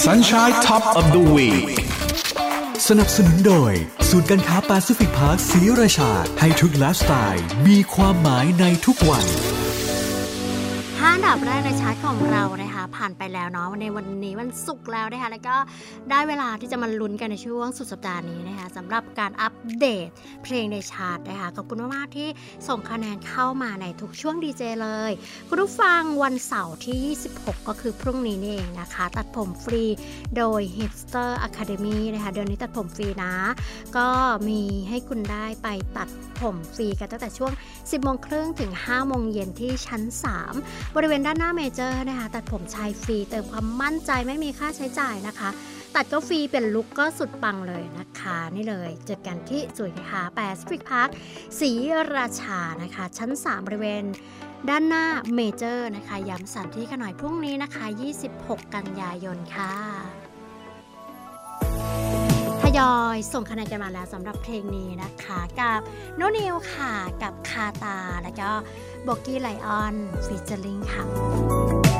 Sunshine Top of the Week สนับสนุนโดยศูนย์การค้าแปซิฟิกพาร์คศรีราชาให้ทุกไลฟ์สไตล์มีความหมายในทุกวันอันดับแรกในชาร์ตของเรานะคะผ่านไปแล้วเนาะในวันนี้วันศุกร์แล้วนะคะแล้วก็ได้เวลาที่จะมาลุ้นกันในช่วงสุดสัปดาห์นี้นะคะสำหรับการอัปเดตเพลงในชาร์ตนะคะขอบคุณมากๆที่ส่งคะแนนเข้ามาในทุกช่วงดีเจเลยคุณผู้ฟังวันเสาร์ที่26ก็คือพรุ่งนี้นี่เองนะคะตัดผมฟรีโดย Hipster Academy นะคะเดือนนี้ตัดผมฟรีนะก็มีให้คุณได้ไปตัดผมฟรีกันตั้งแต่ช่วง 10:30 นถึง 5:00 นที่ชั้น 3บริเวณด้านหน้าเมเจอร์นะคะตัดผมชายฟรีเติมความมั่นใจไม่มีค่าใช้จ่ายนะคะตัดก็ฟรีเป็นลุคก็สุดปังเลยนะคะนี่เลยเจอกันที่ศูนย์การค้าแปซิฟิกพาร์คศรีราชานะคะชั้น 3บริเวณด้านหน้าเมเจอร์นะคะย้ำสถานที่กันหน่อยพรุ่งนี้นะคะ26 กันยายนค่ะทยอยส่งคะแนนกันมาแล้วสำหรับเพลงนี้นะคะกับโนนิวค่ะกับคาตาแล้วก็โบกี้ไลออนฟีเจอริ่งค่ะ